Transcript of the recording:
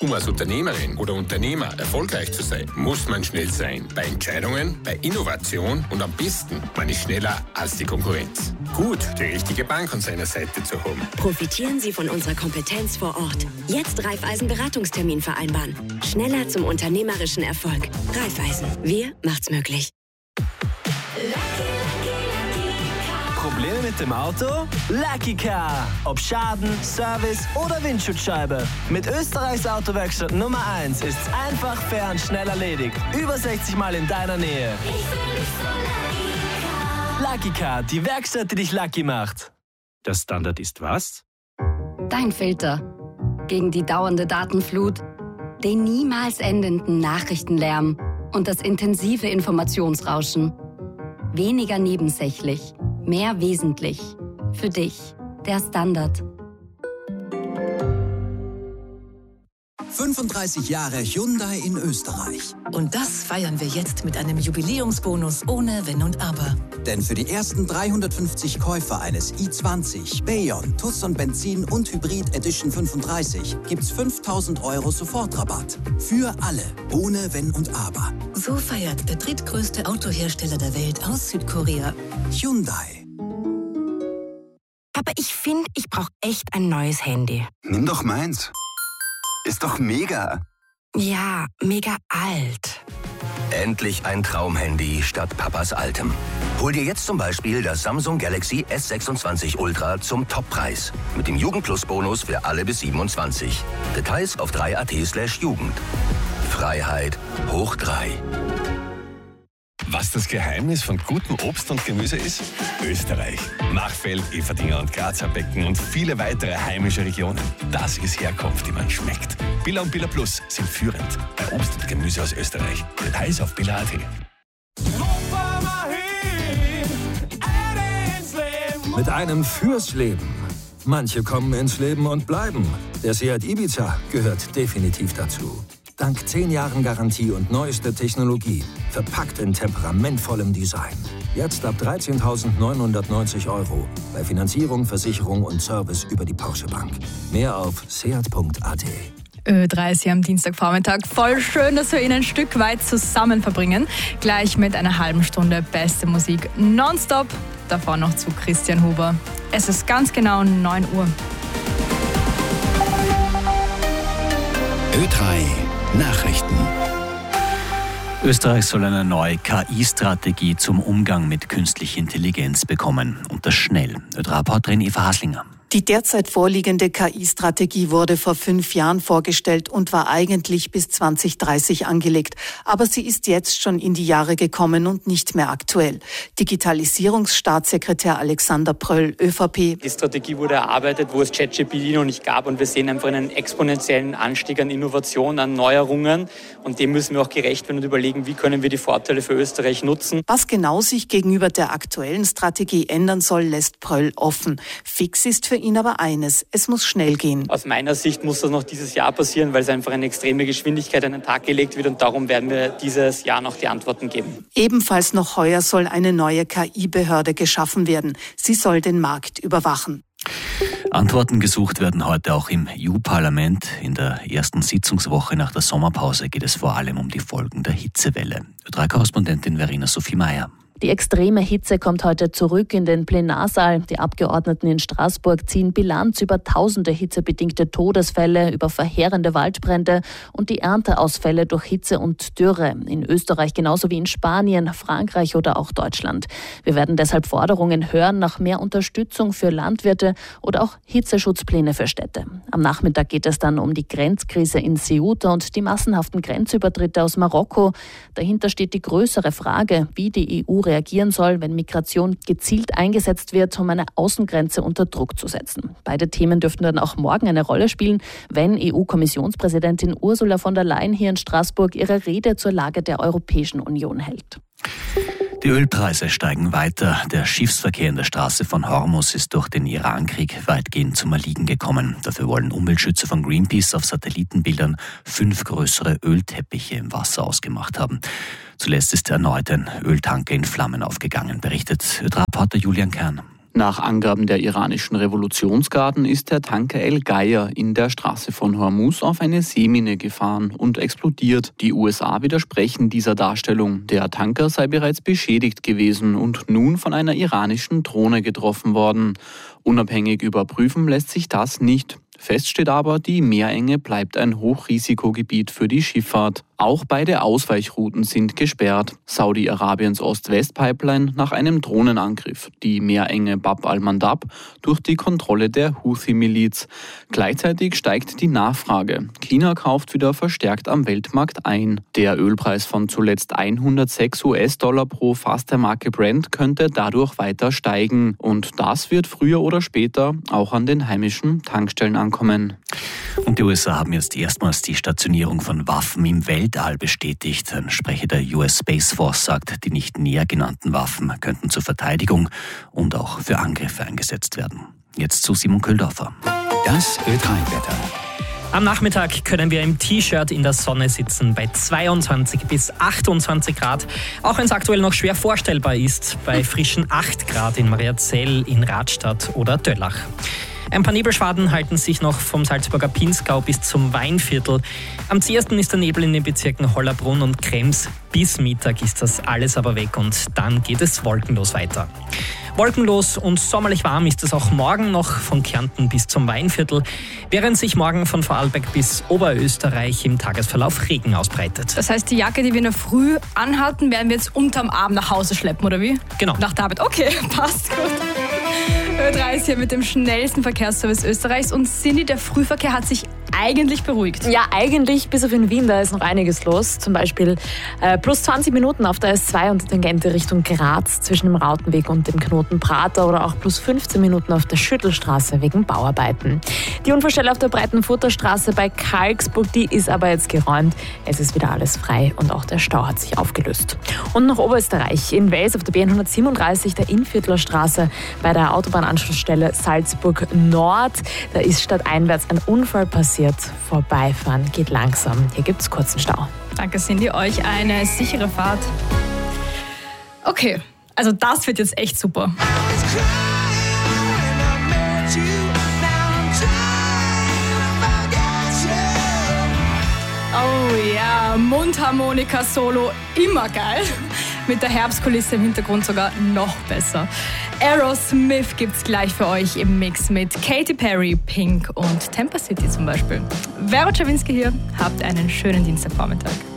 Um als Unternehmerin oder Unternehmer erfolgreich zu sein, muss man schnell sein. Bei Entscheidungen, bei Innovation und am besten, man ist schneller als die Konkurrenz. Gut, die richtige Bank an seiner Seite zu haben. Profitieren Sie von unserer Kompetenz vor Ort. Jetzt Raiffeisen-Beratungstermin vereinbaren. Schneller zum unternehmerischen Erfolg. Raiffeisen. Wir macht's möglich. Probleme mit dem Auto? Lucky Car. Ob Schaden, Service oder Windschutzscheibe. Mit Österreichs Autowerkstatt Nummer 1 ist's einfach, fair und schnell erledigt. Über 60 Mal in deiner Nähe. Lucky Car, die Werkstatt, die dich lucky macht. Der Standard ist was? Dein Filter. Gegen die dauernde Datenflut, den niemals endenden Nachrichtenlärm und das intensive Informationsrauschen. Weniger nebensächlich. Mehr wesentlich. Für dich, der Standard. 35 Jahre Hyundai in Österreich. Und das feiern wir jetzt mit einem Jubiläumsbonus ohne Wenn und Aber. Denn für die ersten 350 Käufer eines i20, Bayon, Tucson Benzin und Hybrid Edition 35 gibt's 5.000 € Sofortrabatt. Für alle, ohne Wenn und Aber. So feiert der drittgrößte Autohersteller der Welt aus Südkorea. Hyundai. Aber ich finde, ich brauche echt ein neues Handy. Nimm doch meins. Ist doch mega. Ja, mega alt. Endlich ein Traumhandy statt Papas altem. Hol dir jetzt zum Beispiel das Samsung Galaxy S26 Ultra zum Toppreis. Mit dem Jugendplus-Bonus für alle bis 27. Details auf 3.at/Jugend. Freiheit hoch 3. Was das Geheimnis von gutem Obst und Gemüse ist? Österreich. Machfeld, Everdinger und Grazer Becken und viele weitere heimische Regionen. Das ist Herkunft, die man schmeckt. Billa und Billa Plus sind führend bei Obst und Gemüse aus Österreich. Details auf billa.at. Mit einem fürs Leben. Manche kommen ins Leben und bleiben. Der Seat Ibiza gehört definitiv dazu. Dank 10 Jahren Garantie und neuester Technologie. Verpackt in temperamentvollem Design. Jetzt ab 13.990 €. Bei Finanzierung, Versicherung und Service über die Porsche Bank. Mehr auf seat.at. Ö3 ist hier am Dienstagvormittag. Voll schön, dass wir ihn ein Stück weit zusammen verbringen. Gleich mit einer halben Stunde beste Musik nonstop. Davor noch zu Christian Huber. Es ist ganz genau 9 Uhr. Ö3 Nachrichten. Österreich soll eine neue KI-Strategie zum Umgang mit künstlicher Intelligenz bekommen. Und das schnell. Ö3-Reporterin Eva Haslinger. Die derzeit vorliegende KI-Strategie wurde vor 5 Jahren vorgestellt und war eigentlich bis 2030 angelegt. Aber sie ist jetzt schon in die Jahre gekommen und nicht mehr aktuell. Digitalisierungsstaatssekretär Alexander Pröll, ÖVP. Die Strategie wurde erarbeitet, wo es ChatGPT noch nicht gab. Und wir sehen einfach einen exponentiellen Anstieg an Innovation, an Neuerungen. Und dem müssen wir auch gerecht werden und überlegen, wie können wir die Vorteile für Österreich nutzen. Was genau sich gegenüber der aktuellen Strategie ändern soll, lässt Pröll offen. Fix ist für ihn aber eines: Es muss schnell gehen. Aus meiner Sicht muss das noch dieses Jahr passieren, weil es einfach eine extreme Geschwindigkeit an den Tag gelegt wird und darum werden wir dieses Jahr noch die Antworten geben. Ebenfalls noch heuer soll eine neue KI-Behörde geschaffen werden. Sie soll den Markt überwachen. Antworten gesucht werden heute auch im EU-Parlament. In der ersten Sitzungswoche nach der Sommerpause geht es vor allem um die Folgen der Hitzewelle. Ö3-Korrespondentin Verena Sophie Meyer. Die extreme Hitze kommt heute zurück in den Plenarsaal. Die Abgeordneten in Straßburg ziehen Bilanz über tausende hitzebedingte Todesfälle, über verheerende Waldbrände und die Ernteausfälle durch Hitze und Dürre. In Österreich genauso wie in Spanien, Frankreich oder auch Deutschland. Wir werden deshalb Forderungen hören nach mehr Unterstützung für Landwirte oder auch Hitzeschutzpläne für Städte. Am Nachmittag geht es dann um die Grenzkrise in Ceuta und die massenhaften Grenzübertritte aus Marokko. Dahinter steht die größere Frage, wie die EU reagieren soll, wenn Migration gezielt eingesetzt wird, um eine Außengrenze unter Druck zu setzen. Beide Themen dürften dann auch morgen eine Rolle spielen, wenn EU-Kommissionspräsidentin Ursula von der Leyen hier in Straßburg ihre Rede zur Lage der Europäischen Union hält. Die Ölpreise steigen weiter. Der Schiffsverkehr in der Straße von Hormuz ist durch den Irankrieg weitgehend zum Erliegen gekommen. Dafür wollen Umweltschützer von Greenpeace auf Satellitenbildern 5 größere Ölteppiche im Wasser ausgemacht haben. Zuletzt ist erneut ein Öltanker in Flammen aufgegangen, berichtet Ö3-Reporter Julian Kern. Nach Angaben der iranischen Revolutionsgarden ist der Tanker El Geier in der Straße von Hormuz auf eine Seemine gefahren und explodiert. Die USA widersprechen dieser Darstellung. Der Tanker sei bereits beschädigt gewesen und nun von einer iranischen Drohne getroffen worden. Unabhängig überprüfen lässt sich das nicht. Fest steht aber, die Meerenge bleibt ein Hochrisikogebiet für die Schifffahrt. Auch beide Ausweichrouten sind gesperrt. Saudi-Arabiens Ost-West-Pipeline nach einem Drohnenangriff, die Meerenge Bab al-Mandab durch die Kontrolle der Houthi-Miliz. Gleichzeitig steigt die Nachfrage. China kauft wieder verstärkt am Weltmarkt ein. Der Ölpreis von zuletzt $106 pro Fass der Marke Brent könnte dadurch weiter steigen. Und das wird früher oder später auch an den heimischen Tankstellen ankommen. Und die USA haben jetzt erstmals die Stationierung von Waffen im Weltall bestätigt. Ein Sprecher der US Space Force sagt, die nicht näher genannten Waffen könnten zur Verteidigung und auch für Angriffe eingesetzt werden. Jetzt zu Simon Köhldorfer. Das Ö3-Wetter. Am Nachmittag können wir im T-Shirt in der Sonne sitzen bei 22 bis 28 Grad. Auch wenn es aktuell noch schwer vorstellbar ist, bei frischen 8 Grad in Mariazell, in Radstadt oder Döllach. Ein paar Nebelschwaden halten sich noch vom Salzburger Pinzgau bis zum Weinviertel. Am zähesten ist der Nebel in den Bezirken Hollerbrunn und Krems. Bis Mittag ist das alles aber weg und dann geht es wolkenlos weiter. Wolkenlos und sommerlich warm ist es auch morgen noch von Kärnten bis zum Weinviertel, während sich morgen von Vorarlberg bis Oberösterreich im Tagesverlauf Regen ausbreitet. Das heißt, die Jacke, die wir in der Früh anhatten, werden wir jetzt unterm Arm nach Hause schleppen, oder wie? Genau. Nach der Arbeit. Okay, passt gut. Ö3 ist hier mit dem schnellsten Verkehrsservice Österreichs und Cindy, der Frühverkehr hat sich eigentlich beruhigt. Ja, eigentlich, bis auf in Wien, da ist noch einiges los. Zum Beispiel plus 20 Minuten auf der S2 und der Tangente Richtung Graz zwischen dem Rautenweg und dem Knoten Prater oder auch plus 15 Minuten auf der Schüttelstraße wegen Bauarbeiten. Die Unfallstelle auf der Breitenfurterstraße bei Karlsburg, die ist aber jetzt geräumt. Es ist wieder alles frei und auch der Stau hat sich aufgelöst. Und nach Oberösterreich, in Wels auf der B137, der Innviertler Straße bei der Autobahnanschlussstelle Salzburg Nord. Da ist stadteinwärts ein Unfall passiert. Vorbeifahren geht langsam. Hier gibt es kurzen Stau. Danke, Cindy. Euch eine sichere Fahrt. Okay, also das wird jetzt echt super. Oh ja, Mundharmonika-Solo, immer geil. Mit der Herbstkulisse im Hintergrund sogar noch besser. Aerosmith gibt's gleich für euch im Mix mit Katy Perry, Pink und Tampa City zum Beispiel. Vero Czawinski hier, habt einen schönen Dienstagvormittag.